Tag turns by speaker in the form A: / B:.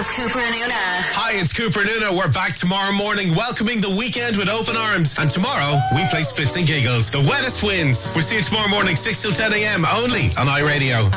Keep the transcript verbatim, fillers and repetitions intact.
A: with Cooper and Una.
B: Hi, it's Cooper and Una. We're back tomorrow morning, welcoming the weekend with open arms. And tomorrow, we play Spits and Giggles, the wettest wins. We'll see you tomorrow morning, six till ten a.m. only on iRadio.